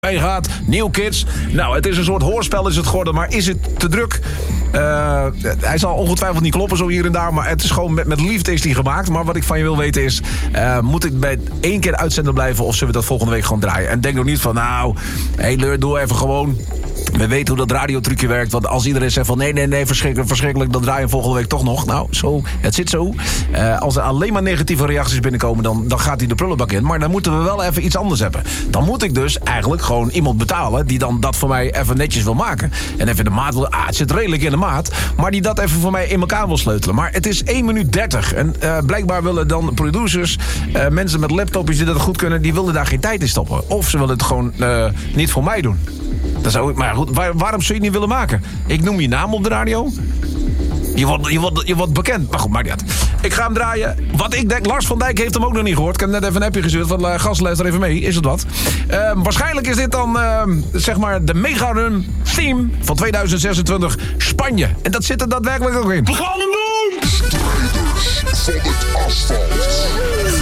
gaat, New Kids. Nou, het is een soort hoorspel is het geworden, maar is het te druk? Hij zal ongetwijfeld niet kloppen zo hier en daar, maar het is gewoon met liefde is die gemaakt. Maar wat ik van je wil weten is, moet ik bij 1 keer uitzender blijven of zullen we dat volgende week gewoon draaien? En denk nog niet van, nou, Leur, doe even gewoon. We weten hoe dat radiotrucje werkt, want als iedereen zegt van nee, verschrikkelijk, dan draaien we volgende week toch nog. Nou, zo, het zit zo. Als er alleen maar negatieve reacties binnenkomen, dan gaat hij de prullenbak in. Maar dan moeten we wel even iets anders hebben. Dan moet ik dus eigenlijk gewoon iemand betalen die dan dat voor mij even netjes wil maken. En even de maat wil, het zit redelijk in de maat, maar die dat even voor mij in elkaar wil sleutelen. Maar het is 1 minuut 30. En blijkbaar willen dan producers, mensen met laptopjes die dat goed kunnen, die willen daar geen tijd in stoppen. Of ze willen het gewoon niet voor mij doen. Dat zou ik, maar goed, waarom zou je het niet willen maken? Ik noem je naam op de radio. Je wordt bekend. Maar goed, maakt niet uit. Ik ga hem draaien. Wat ik denk, Lars van Dijk heeft hem ook nog niet gehoord. Ik heb net even een appje gestuurd van gast, luister even mee. Is het wat? Waarschijnlijk is dit dan, zeg maar, de mega-run theme van 2026 Spanje. En dat zit er daadwerkelijk ook in. We gaan hem doen! Strijders van het asfalt.